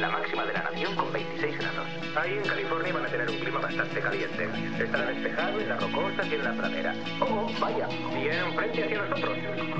la máxima de la nación con 26 grados. Ahí en California van a tener un clima bastante caliente. Estará despejado en las rocosas y en la pradera. Oh, vaya, bien frente hacia nosotros.